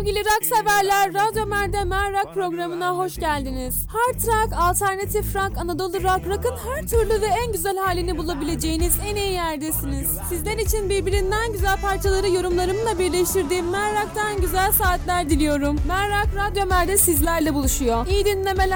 Sevgili rock severler, Radyo Mer'de Rock programına hoş geldiniz. Hard rock, alternatif rock, Anadolu rock'ın her türlü ve en güzel halini bulabileceğiniz en iyi yerdesiniz. Sizler için birbirinden güzel parçaları yorumlarımla birleştirdiğim Rock'tan güzel saatler diliyorum. Rock, Radyo Mer'de sizlerle buluşuyor. İyi dinlemeler.